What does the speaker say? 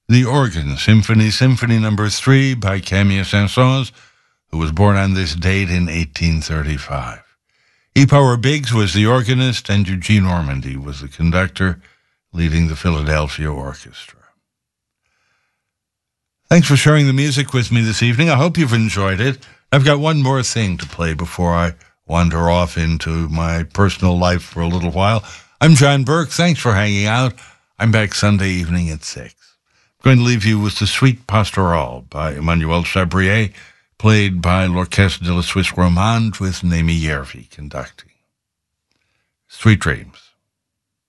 The Organ Symphony Number 3 by Camille Saint-Saëns, who was born on this date in 1835. E. Power Biggs was the organist, and Eugene Ormandy was the conductor, leading the Philadelphia Orchestra. Thanks for sharing the music with me this evening. I hope you've enjoyed it. I've got one more thing to play before I wander off into my personal life for a little while. I'm John Burke. Thanks for hanging out. I'm back Sunday evening at 6. I'm going to leave you with the Suite Pastorale by Emmanuel Chabrier, played by l'Orchestre de la Suisse Romande with Némi Järvi conducting. Sweet dreams.